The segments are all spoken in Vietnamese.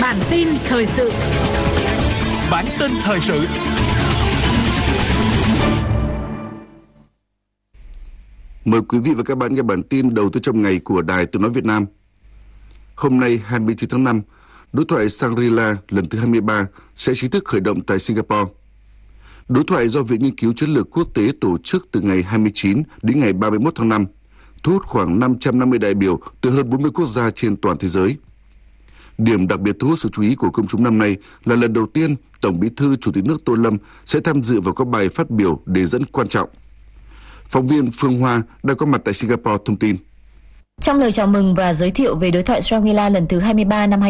Bản tin thời sự. Bản tin thời sự. Mời quý vị và các bạn nghe bản tin đầu tư trong ngày của Đài Tiếng nói Việt Nam. Hôm nay 29 tháng 5, đối thoại Shangri-La lần thứ 23 sẽ chính thức khởi động tại Singapore. Đối thoại do Viện Nghiên cứu Chiến lược Quốc tế tổ chức từ ngày 29 đến ngày 31 tháng 5, thu hút khoảng 550 đại biểu từ hơn 40 quốc gia trên toàn thế giới. Điểm đặc biệt thu hút sự chú ý của công chúng năm nay là lần đầu tiên Tổng Bí thư Chủ tịch nước Tô Lâm sẽ tham dự và có bài phát biểu đề dẫn quan trọng. Phóng viên Phương Hoa đang có mặt tại Singapore thông tin. Trong lời chào mừng và giới thiệu về đối thoại Shangri-La lần thứ 23 năm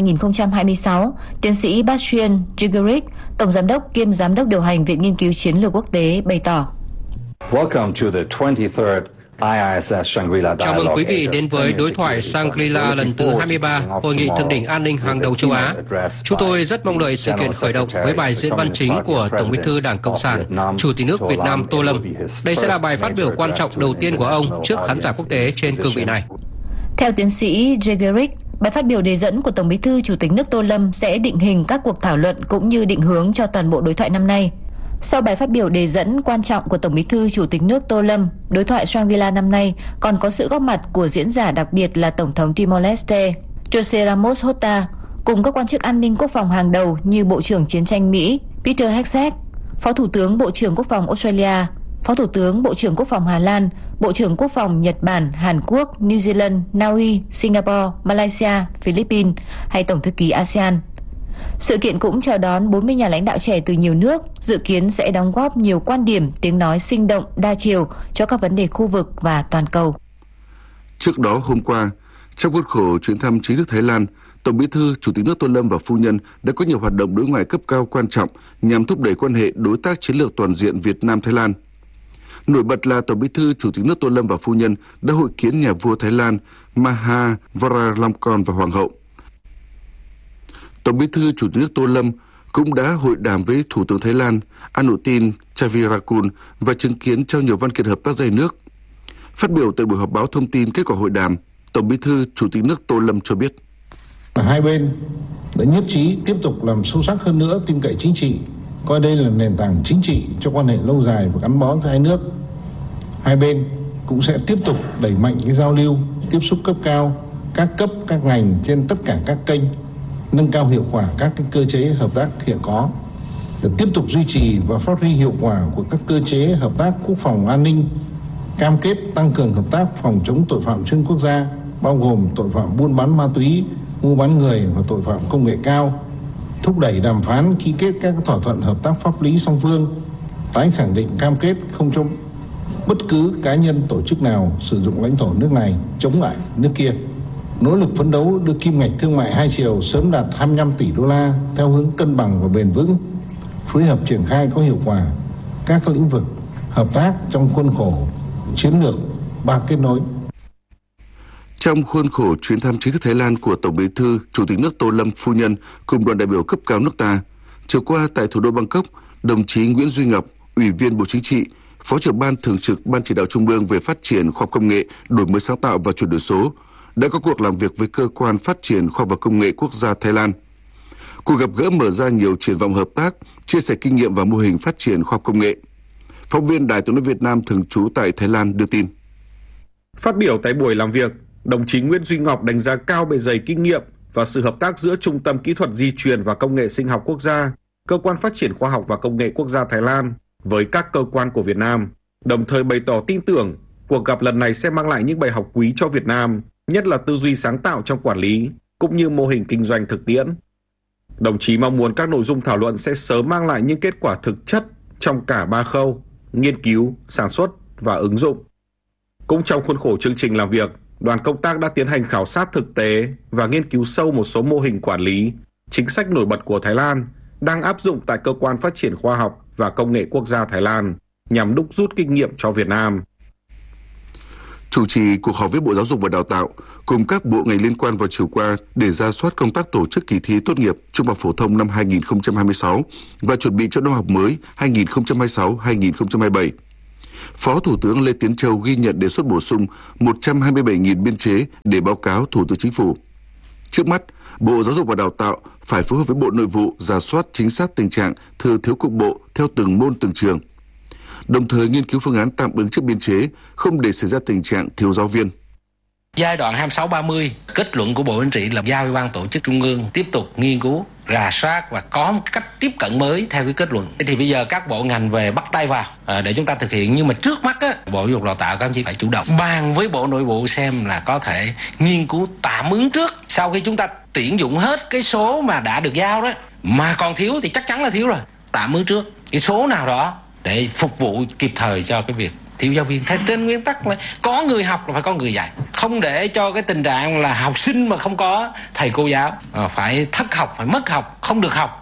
2026, tiến sĩ Bastian Gigerich, Tổng Giám đốc kiêm Giám đốc điều hành Viện Nghiên cứu Chiến lược Quốc tế bày tỏ. Welcome to the 23rd IISS Shangri-La. Chào mừng quý vị đến với đối thoại Shangri-La lần thứ 23, Hội nghị thượng đỉnh an ninh hàng đầu châu Á. Chúng tôi rất mong đợi sự kiện khởi động với bài diễn văn chính của Tổng Bí thư Đảng Cộng sản, Chủ tịch nước Việt Nam Tô Lâm. Đây sẽ là bài phát biểu quan trọng đầu tiên của ông trước khán giả quốc tế trên cương vị này. Theo tiến sĩ Gigerich, bài phát biểu đề dẫn của Tổng Bí thư Chủ tịch nước Tô Lâm sẽ định hình các cuộc thảo luận cũng như định hướng cho toàn bộ đối thoại năm nay. Sau bài phát biểu đề dẫn quan trọng của Tổng Bí thư Chủ tịch nước Tô Lâm, đối thoại Shangri-La năm nay còn có sự góp mặt của diễn giả đặc biệt là Tổng thống Timor-Leste José Ramos Horta, cùng các quan chức an ninh quốc phòng hàng đầu như Bộ trưởng Chiến tranh Mỹ Peter Hegseth, Phó Thủ tướng Bộ trưởng Quốc phòng Australia, Phó Thủ tướng Bộ trưởng Quốc phòng Hà Lan, Bộ trưởng Quốc phòng Nhật Bản, Hàn Quốc, New Zealand, Na Uy, Singapore, Malaysia, Philippines hay Tổng thư ký ASEAN. Sự kiện cũng chào đón 40 nhà lãnh đạo trẻ từ nhiều nước, dự kiến sẽ đóng góp nhiều quan điểm, tiếng nói sinh động, đa chiều cho các vấn đề khu vực và toàn cầu. Trước đó hôm qua, trong khuôn khổ chuyến thăm chính thức Thái Lan, Tổng Bí thư Chủ tịch nước Tô Lâm và phu nhân đã có nhiều hoạt động đối ngoại cấp cao quan trọng nhằm thúc đẩy quan hệ đối tác chiến lược toàn diện Việt Nam-Thái Lan. Nổi bật là Tổng Bí thư Chủ tịch nước Tô Lâm và phu nhân đã hội kiến nhà vua Thái Lan Maha Vajiralongkorn và Hoàng hậu. Tổng Bí thư Chủ tịch nước Tô Lâm cũng đã hội đàm với Thủ tướng Thái Lan Anutin Charnvirakul và chứng kiến trao nhiều văn kiện hợp tác giữa hai nước. Phát biểu tại buổi họp báo thông tin kết quả hội đàm, Tổng Bí thư Chủ tịch nước Tô Lâm cho biết: Hai bên đã nhất trí tiếp tục làm sâu sắc hơn nữa tin cậy chính trị, coi đây là nền tảng chính trị cho quan hệ lâu dài và gắn bó giữa hai nước. Hai bên cũng sẽ tiếp tục đẩy mạnh cái giao lưu, tiếp xúc cấp cao, các cấp, các ngành trên tất cả các kênh, nâng cao hiệu quả các cái cơ chế hợp tác hiện có, để tiếp tục duy trì và phát huy hiệu quả của các cơ chế hợp tác quốc phòng an ninh, cam kết tăng cường hợp tác phòng chống tội phạm xuyên quốc gia, bao gồm tội phạm buôn bán ma túy, mua bán người và tội phạm công nghệ cao, thúc đẩy đàm phán ký kết các thỏa thuận hợp tác pháp lý song phương, tái khẳng định cam kết không cho bất cứ cá nhân tổ chức nào sử dụng lãnh thổ nước này chống lại nước kia. Nỗ lực phấn đấu đưa kim ngạch thương mại hai chiều sớm đạt 25 tỷ đô la theo hướng cân bằng và bền vững, phối hợp triển khai có hiệu quả các lĩnh vực hợp tác trong khuôn khổ chiến lược ba kết nối. Trong khuôn khổ chuyến thăm chính thức Thái Lan của Tổng Bí thư Chủ tịch nước Tô Lâm phu nhân cùng đoàn đại biểu cấp cao nước ta, chiều qua tại thủ đô Bangkok, đồng chí Nguyễn Duy Ngọc, Ủy viên Bộ Chính trị, Phó trưởng Ban Thường trực Ban Chỉ đạo Trung ương về phát triển khoa học công nghệ, đổi mới sáng tạo và chuyển đổi số đã có cuộc làm việc với Cơ quan Phát triển Khoa học và Công nghệ Quốc gia Thái Lan. Cuộc gặp gỡ mở ra nhiều triển vọng hợp tác, chia sẻ kinh nghiệm và mô hình phát triển khoa học công nghệ. Phóng viên Đài Tiếng nói Việt Nam thường trú tại Thái Lan đưa tin. Phát biểu tại buổi làm việc, đồng chí Nguyễn Duy Ngọc đánh giá cao bề dày kinh nghiệm và sự hợp tác giữa Trung tâm Kỹ thuật Di truyền và Công nghệ Sinh học Quốc gia, Cơ quan Phát triển Khoa học và Công nghệ Quốc gia Thái Lan với các cơ quan của Việt Nam, đồng thời bày tỏ tin tưởng cuộc gặp lần này sẽ mang lại những bài học quý cho Việt Nam, nhất là tư duy sáng tạo trong quản lý, cũng như mô hình kinh doanh thực tiễn. Đồng chí mong muốn các nội dung thảo luận sẽ sớm mang lại những kết quả thực chất trong cả ba khâu, nghiên cứu, sản xuất và ứng dụng. Cũng trong khuôn khổ chương trình làm việc, đoàn công tác đã tiến hành khảo sát thực tế và nghiên cứu sâu một số mô hình quản lý, chính sách nổi bật của Thái Lan đang áp dụng tại Cơ quan Phát triển Khoa học và Công nghệ Quốc gia Thái Lan nhằm đúc rút kinh nghiệm cho Việt Nam. Chủ trì cuộc họp với Bộ Giáo dục và Đào tạo cùng các bộ ngành liên quan vào chiều qua để rà soát công tác tổ chức kỳ thi tốt nghiệp trung học phổ thông năm 2026 và chuẩn bị cho năm học mới 2026-2027. Phó Thủ tướng Lê Tiến Châu ghi nhận đề xuất bổ sung 127.000 biên chế để báo cáo Thủ tướng Chính phủ. Trước mắt, Bộ Giáo dục và Đào tạo phải phối hợp với Bộ Nội vụ rà soát chính xác tình trạng thừa thiếu cục bộ theo từng môn từng trường. Đồng thời nghiên cứu phương án tạm ứng trước biên chế, không để xảy ra tình trạng thiếu giáo viên. Giai đoạn 26-30, kết luận của Bộ Chính trị là giao Ban Tổ chức Trung ương tiếp tục nghiên cứu, rà soát và có một cách tiếp cận mới theo cái kết luận. Thì bây giờ các bộ ngành về bắt tay vào để chúng ta thực hiện. Nhưng mà trước mắt Bộ Giáo dục Đào tạo các anh chị phải chủ động bàn với Bộ Nội vụ xem là có thể nghiên cứu tạm ứng trước. Sau khi chúng ta tuyển dụng hết cái số mà đã được giao đó, mà còn thiếu thì chắc chắn là thiếu rồi. Tạm ứng trước cái số nào đó để phục vụ kịp thời cho cái việc thiếu giáo viên. Theo trên nguyên tắc là có người học là phải có người dạy, không để cho cái tình trạng là học sinh mà không có thầy cô giáo, phải thất học, phải mất học, không được học.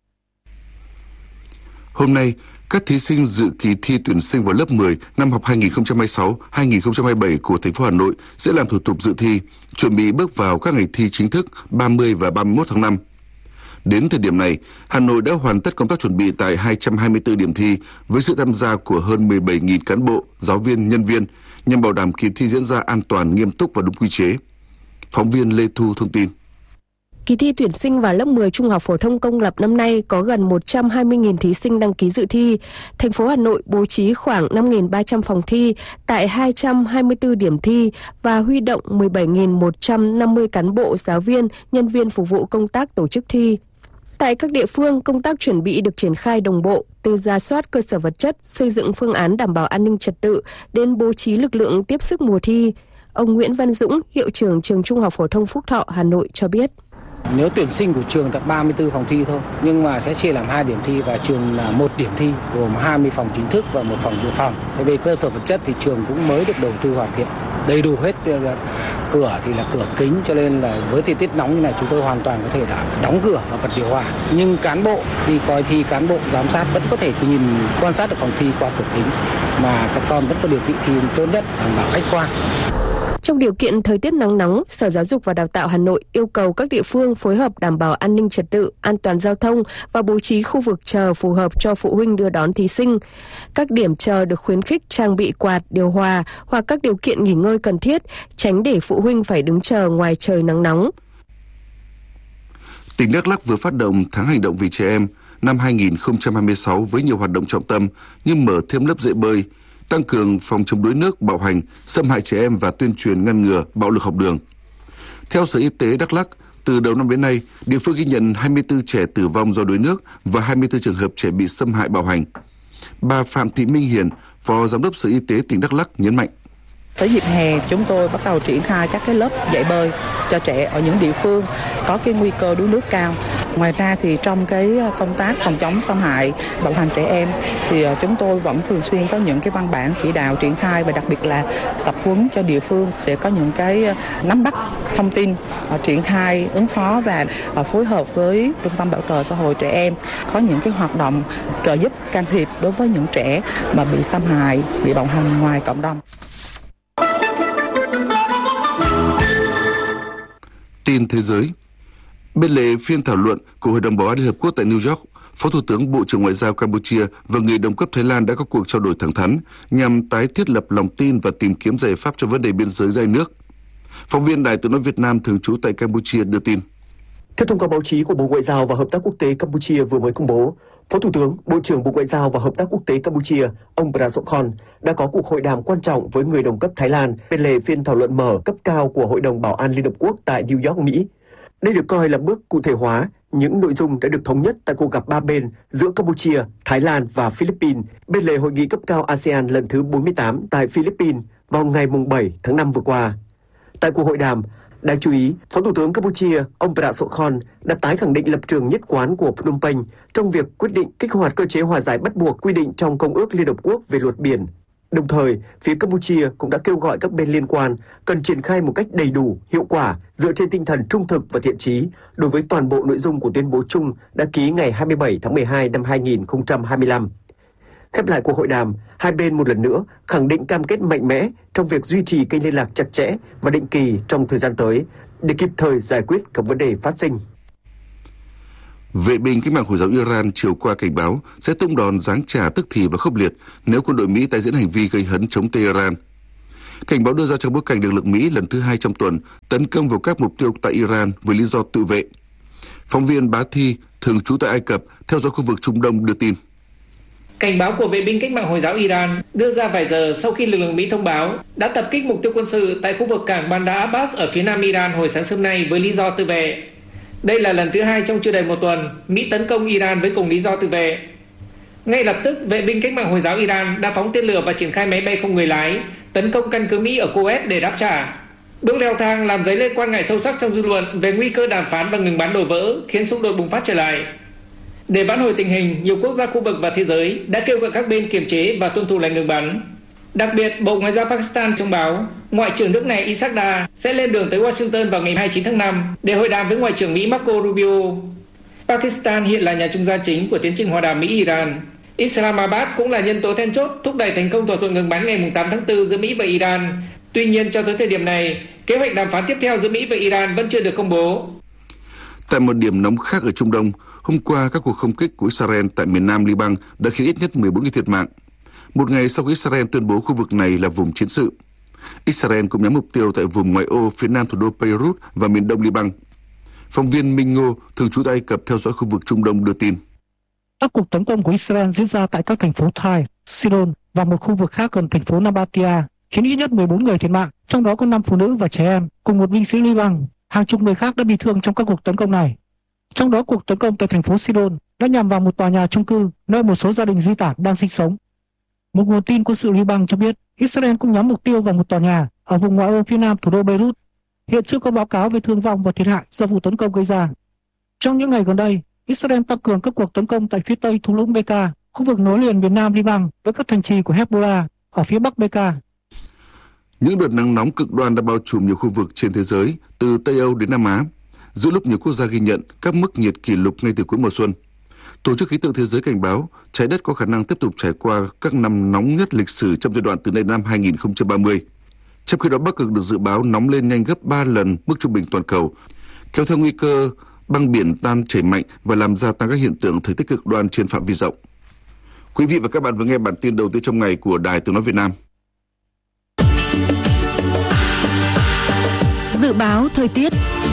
Hôm nay, các thí sinh dự kỳ thi tuyển sinh vào lớp 10 năm học 2026-2027 của thành phố Hà Nội sẽ làm thủ tục dự thi, chuẩn bị bước vào các ngày thi chính thức 30 và 31 tháng 5. Đến thời điểm này, Hà Nội đã hoàn tất công tác chuẩn bị tại 224 điểm thi với sự tham gia của hơn 17.000 cán bộ, giáo viên, nhân viên nhằm bảo đảm kỳ thi diễn ra an toàn, nghiêm túc và đúng quy chế. Phóng viên Lê Thu thông tin. Kỳ thi tuyển sinh vào lớp 10 trung học phổ thông công lập năm nay có gần 120.000 thí sinh đăng ký dự thi. Thành phố Hà Nội bố trí khoảng 5.300 phòng thi tại 224 điểm thi và huy động 17.150 cán bộ, giáo viên, nhân viên phục vụ công tác tổ chức thi. Tại các địa phương, công tác chuẩn bị được triển khai đồng bộ, từ rà soát cơ sở vật chất, xây dựng phương án đảm bảo an ninh trật tự đến bố trí lực lượng tiếp sức mùa thi. Ông Nguyễn Văn Dũng, hiệu trưởng trường Trung học phổ thông Phúc Thọ, Hà Nội cho biết. Nếu tuyển sinh của trường tận 34 phòng thi thôi, nhưng mà sẽ chia làm 2 điểm thi và trường là 1 điểm thi gồm 20 phòng chính thức và 1 phòng dự phòng. Về cơ sở vật chất thì trường cũng mới được đầu tư hoàn thiện đầy đủ hết. Cửa thì là cửa kính, cho nên là với thời tiết nóng như này chúng tôi hoàn toàn có thể đã đóng cửa và bật điều hòa. Nhưng cán bộ đi coi thi, cán bộ giám sát vẫn có thể nhìn quan sát được phòng thi qua cửa kính, mà các con vẫn có điều kiện thi tốt nhất, đảm bảo khách quan. Trong điều kiện thời tiết nắng nóng, Sở Giáo dục và Đào tạo Hà Nội yêu cầu các địa phương phối hợp đảm bảo an ninh trật tự, an toàn giao thông và bố trí khu vực chờ phù hợp cho phụ huynh đưa đón thí sinh. Các điểm chờ được khuyến khích trang bị quạt, điều hòa hoặc các điều kiện nghỉ ngơi cần thiết, tránh để phụ huynh phải đứng chờ ngoài trời nắng nóng. Tỉnh Đắk Lắk vừa phát động tháng hành động vì trẻ em năm 2026 với nhiều hoạt động trọng tâm như mở thêm lớp dạy bơi, tăng cường phòng chống đuối nước, bạo hành, xâm hại trẻ em và tuyên truyền ngăn ngừa bạo lực học đường. Theo Sở Y tế Đắk Lắk, từ đầu năm đến nay, địa phương ghi nhận 24 trẻ tử vong do đuối nước và 24 trường hợp trẻ bị xâm hại bạo hành. Bà Phạm Thị Minh Hiền, Phó Giám đốc Sở Y tế tỉnh Đắk Lắk nhấn mạnh. Tới dịp hè, chúng tôi bắt đầu triển khai các cái lớp dạy bơi cho trẻ ở những địa phương có cái nguy cơ đuối nước cao. Ngoài ra thì trong cái công tác phòng chống xâm hại bạo hành trẻ em thì chúng tôi vẫn thường xuyên có những cái văn bản chỉ đạo triển khai và đặc biệt là tập huấn cho địa phương để có những cái nắm bắt thông tin, triển khai ứng phó và phối hợp với Trung tâm Bảo trợ Xã hội Trẻ Em có những cái hoạt động trợ giúp can thiệp đối với những trẻ mà bị xâm hại, bị bạo hành ngoài cộng đồng. Tin thế giới. Bên lề phiên thảo luận của Hội đồng Bảo an Liên Hợp Quốc tại New York, Phó Thủ tướng Bộ trưởng Ngoại giao Campuchia và người đồng cấp Thái Lan đã có cuộc trao đổi thẳng thắn nhằm tái thiết lập lòng tin và tìm kiếm giải pháp cho vấn đề biên giới hai nước. Phóng viên Đài Tiếng nói Việt Nam thường trú tại Campuchia đưa tin. Theo thông cáo báo chí của Bộ Ngoại giao và Hợp tác Quốc tế Campuchia vừa mới công bố, Phó Thủ tướng, Bộ trưởng Bộ Ngoại giao và Hợp tác Quốc tế Campuchia, ông Prasokhon đã có cuộc hội đàm quan trọng với người đồng cấp Thái Lan bên lề phiên thảo luận mở cấp cao của Hội đồng Bảo an Liên Hợp Quốc tại New York, Mỹ. Đây được coi là bước cụ thể hóa những nội dung đã được thống nhất tại cuộc gặp ba bên giữa Campuchia, Thái Lan và Philippines bên lề hội nghị cấp cao ASEAN lần thứ 48 tại Philippines vào ngày 7 tháng 5 vừa qua. Tại cuộc hội đàm, đáng chú ý, Phó Thủ tướng Campuchia, ông Prasokhon đã tái khẳng định lập trường nhất quán của Phnom Penh trong việc quyết định kích hoạt cơ chế hòa giải bắt buộc quy định trong Công ước Liên Hợp Quốc về luật biển. Đồng thời, phía Campuchia cũng đã kêu gọi các bên liên quan cần triển khai một cách đầy đủ, hiệu quả, dựa trên tinh thần trung thực và thiện chí đối với toàn bộ nội dung của tuyên bố chung đã ký ngày 27 tháng 12 năm 2025. Khép lại cuộc hội đàm, hai bên một lần nữa khẳng định cam kết mạnh mẽ trong việc duy trì kênh liên lạc chặt chẽ và định kỳ trong thời gian tới để kịp thời giải quyết các vấn đề phát sinh. Vệ binh cách mạng Hồi giáo Iran chiều qua cảnh báo sẽ tung đòn giáng trả tức thì và khốc liệt nếu quân đội Mỹ tái diễn hành vi gây hấn chống Tehran. Cảnh báo đưa ra trong bối cảnh lực lượng Mỹ lần thứ 2 trong tuần tấn công vào các mục tiêu tại Iran với lý do tự vệ. Phóng viên Bá Thi, thường trú tại Ai Cập, theo dõi khu vực Trung Đông đưa tin. Cảnh báo của vệ binh cách mạng Hồi giáo Iran đưa ra vài giờ sau khi lực lượng Mỹ thông báo đã tập kích mục tiêu quân sự tại khu vực cảng Bandar Abbas ở phía nam Iran hồi sáng sớm nay với lý do tự vệ. Đây là lần thứ 2 trong chưa đầy một tuần Mỹ tấn công Iran với cùng lý do tự vệ. Ngay lập tức, vệ binh cách mạng Hồi giáo Iran đã phóng tên lửa và triển khai máy bay không người lái tấn công căn cứ Mỹ ở Kuwait để đáp trả. Bước leo thang làm dấy lên quan ngại sâu sắc trong dư luận về nguy cơ đàm phán và ngừng bắn đổ vỡ, khiến xung đột bùng phát trở lại. Để vãn hồi tình hình, nhiều quốc gia khu vực và thế giới đã kêu gọi các bên kiềm chế và tuân thủ lệnh ngừng bắn. Đặc biệt, Bộ Ngoại giao Pakistan thông báo Ngoại trưởng nước này Ishaq Dar sẽ lên đường tới Washington vào ngày 29 tháng 5 để hội đàm với Ngoại trưởng Mỹ Marco Rubio. Pakistan hiện là nhà trung gian chính của tiến trình hòa đàm Mỹ-Iran. Islamabad cũng là nhân tố then chốt thúc đẩy thành công thỏa thuận ngừng bắn ngày 8 tháng 4 giữa Mỹ và Iran. Tuy nhiên, cho tới thời điểm này, kế hoạch đàm phán tiếp theo giữa Mỹ và Iran vẫn chưa được công bố. Tại một điểm nóng khác ở Trung Đông, hôm qua các cuộc không kích của Israel tại miền nam Liban đã khiến ít nhất 14 người thiệt mạng. Một ngày sau khi Israel tuyên bố khu vực này là vùng chiến sự, Israel cũng nhắm mục tiêu tại vùng ngoại ô phía nam thủ đô Beirut và miền đông Liban. Phóng viên Minh Ngô, thường trú tại Ai Cập, theo dõi khu vực Trung Đông đưa tin. Các cuộc tấn công của Israel diễn ra tại các thành phố Tyre, Sidon và một khu vực khác gần thành phố Nabatia, khiến ít nhất 14 người thiệt mạng, trong đó có 5 phụ nữ và trẻ em, cùng một binh sĩ Liban. Hàng chục người khác đã bị thương trong các cuộc tấn công này. Trong đó, cuộc tấn công tại thành phố Sidon đã nhằm vào một tòa nhà chung cư nơi một số gia đình di tản đang sinh sống. Một nguồn tin quân sự Liban cho biết Israel cũng nhắm mục tiêu vào một tòa nhà ở vùng ngoại ô phía nam thủ đô Beirut. Hiện chưa có báo cáo về thương vong và thiệt hại do vụ tấn công gây ra. Trong những ngày gần đây, Israel tăng cường các cuộc tấn công tại phía tây thung lũng Bekaa, khu vực nối liền miền nam Liban với các thành trì của Hezbollah ở phía bắc Bekaa. Những đợt nắng nóng cực đoan đã bao trùm nhiều khu vực trên thế giới, từ Tây Âu đến Nam Á, giữa lúc nhiều quốc gia ghi nhận các mức nhiệt kỷ lục ngay từ cuối mùa xuân. Tổ chức Khí tượng Thế giới cảnh báo trái đất có khả năng tiếp tục trải qua các năm nóng nhất lịch sử trong giai đoạn từ nay đến năm 2030. Trong khi đó, Bắc Cực được dự báo nóng lên nhanh gấp 3 lần mức trung bình toàn cầu, kéo theo nguy cơ băng biển tan chảy mạnh và làm gia tăng các hiện tượng thời tiết cực đoan trên phạm vi rộng. Quý vị và các bạn vừa nghe bản tin đầu tiên trong ngày của Đài Tiếng nói Việt Nam. Dự báo thời tiết.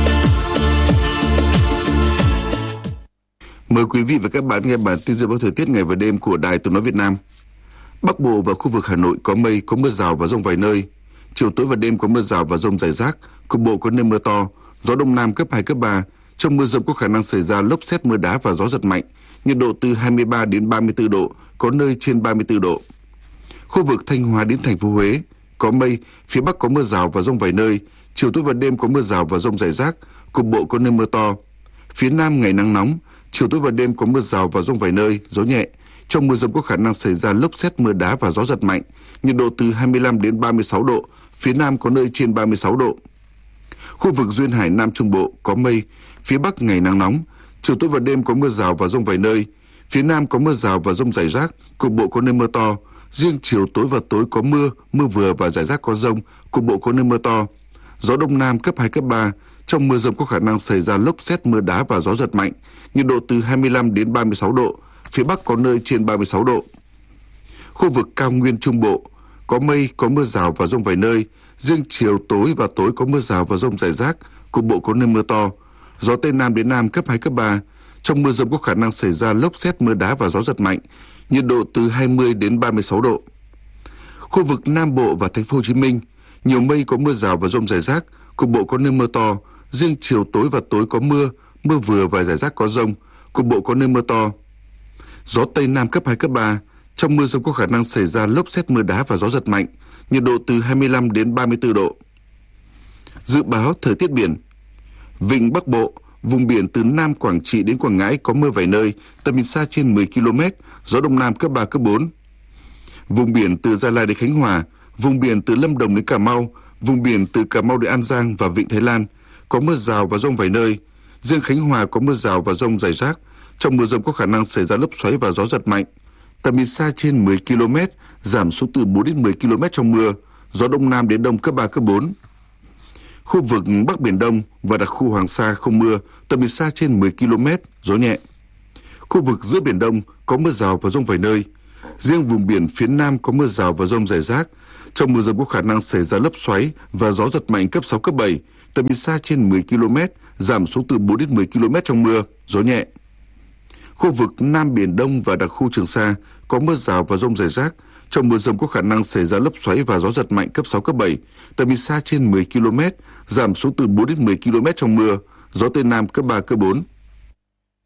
Mời quý vị và các bạn nghe bản tin dự báo thời tiết ngày và đêm của Đài Tiếng nói Việt Nam. Bắc Bộ và khu vực Hà Nội có mây, có mưa rào và dông vài nơi. Chiều tối và đêm có mưa rào và dông rải rác, cục bộ có nơi mưa to, gió đông nam cấp 2, cấp 3. Trong mưa dông có khả năng xảy ra lốc sét, mưa đá và gió giật mạnh. Nhiệt độ từ 23 đến 34 độ, có nơi trên 34 độ. Khu vực Thanh Hóa đến thành phố Huế có mây, phía Bắc có mưa rào và dông vài nơi. Chiều tối và đêm có mưa rào và dông rải rác, cục bộ có nơi mưa to. Phía Nam ngày nắng nóng, chiều tối và đêm có mưa rào và dông vài nơi, gió nhẹ. Trong mưa dông có khả năng xảy ra lốc sét, mưa đá và gió giật mạnh. Nhiệt độ từ 25 đến 36 độ, phía Nam có nơi trên 36 độ. Khu vực duyên hải Nam Trung Bộ có mây, phía Bắc ngày nắng nóng, chiều tối và đêm có mưa rào và dông vài nơi. Phía Nam có mưa rào và dông rải rác, cục bộ có nơi mưa to. Riêng chiều tối và tối có mưa, mưa vừa và rải rác có dông, cục bộ có nơi mưa to. Gió đông nam cấp 2, cấp 3. Trong mưa dông có khả năng xảy ra lốc sét, mưa đá và gió giật mạnh. Nhiệt độ từ 25 đến 36 độ, phía Bắc có nơi trên 36 độ. Khu vực cao nguyên Trung Bộ có mây, có mưa rào và dông vài nơi. Riêng chiều tối và tối có mưa rào và dông rải rác, cục bộ có nơi mưa to. Gió Tây Nam đến Nam cấp 2, cấp 3. Trong mưa dông có khả năng xảy ra lốc sét, mưa đá và gió giật mạnh. Nhiệt độ từ 20 đến 36 độ. Khu vực Nam Bộ và Thành phố Hồ Chí Minh nhiều mây, có mưa rào và dông rải rác, cục bộ có nơi mưa to. Riêng chiều tối và tối có mưa, mưa vừa và rải rác có dông, cục bộ có nơi mưa to. Gió Tây Nam cấp 2, cấp 3. Trong mưa dông có khả năng xảy ra lốc sét, mưa đá và gió giật mạnh. Nhiệt độ từ 25 đến 34 độ. Dự báo thời tiết biển. Vịnh Bắc Bộ, vùng biển từ Nam Quảng Trị đến Quảng Ngãi có mưa vài nơi, tầm nhìn xa trên 10 km, gió Đông Nam cấp 3, cấp 4. Vùng biển từ Gia Lai đến Khánh Hòa, vùng biển từ Lâm Đồng đến Cà Mau, vùng biển từ Cà Mau đến An Giang và Vịnh Thái Lan có mưa rào và dông vài nơi. Riêng Khánh Hòa có mưa rào và dông rải rác. Trong mưa dông có khả năng xảy ra lốc xoáy và gió giật mạnh. Tầm nhìn xa trên 10 km, giảm xuống từ 4 đến 10 km trong mưa, gió Đông Nam đến Đông cấp 3, cấp 4. Khu vực Bắc Biển Đông và đặc khu Hoàng Sa không mưa, tầm nhìn xa trên 10 km, gió nhẹ. Khu vực giữa Biển Đông có mưa rào và dông vài nơi. Riêng vùng biển phía Nam có mưa rào và dông rải rác. Trong mưa dông có khả năng xảy ra lốc xoáy và gió giật mạnh cấp 6, cấp 7, tầm nhìn xa trên 10 km, giảm xuống từ 4 đến 10 km trong mưa, gió nhẹ. Khu vực Nam Biển Đông và đặc khu Trường Sa có mưa rào và dông rải rác. Trong mưa dông có khả năng xảy ra lốc xoáy và gió giật mạnh cấp 6, cấp 7, tầm nhìn xa trên 10 km, giảm xuống từ 4 đến 10 km trong mưa, gió Tây Nam cấp 3, cấp 4.